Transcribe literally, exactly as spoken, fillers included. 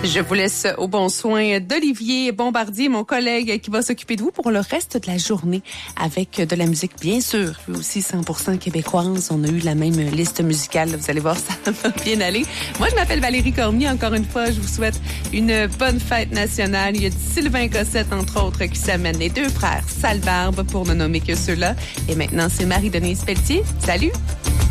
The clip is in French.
Je vous laisse au bon soin d'Olivier Bombardier, mon collègue qui va s'occuper de vous pour le reste de la journée avec de la musique, bien sûr. Lui aussi, cent pour cent québécoise. On a eu la même liste musicale. Vous allez voir, ça va bien aller. Moi, je m'appelle Valérie Cormier. Encore une fois, je vous souhaite une bonne fête nationale. Il y a Sylvain Cossette, entre autres, qui s'amène les deux frères Salbarbe, pour ne nommer que ceux-là. Et maintenant, c'est Marie-Denise Pelletier. Salut!